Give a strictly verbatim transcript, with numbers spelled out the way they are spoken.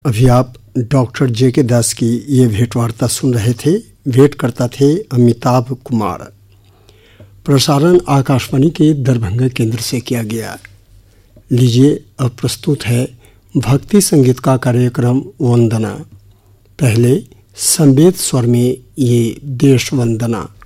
अभी आप डॉक्टर जे के दास की ये भेंटवार्ता सुन रहे थे। भेंट करता थे अमिताभ कुमार। प्रसारण आकाशवाणी के दरभंगा केंद्र से किया गया। लीजिए अब प्रस्तुत है भक्ति संगीत का कार्यक्रम वंदना। पहले संवेद स्वर में ये देश वंदना।